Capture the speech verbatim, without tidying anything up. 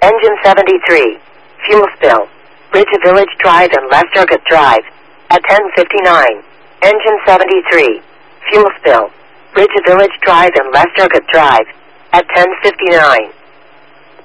Engine seventy-three. Fuel spill. Bridge to Village Drive and Lestergut Drive. At ten fifty-nine. Engine seventy-three. Fuel spill. Bridge to Village Drive and Lestergut Drive. At ten fifty-nine.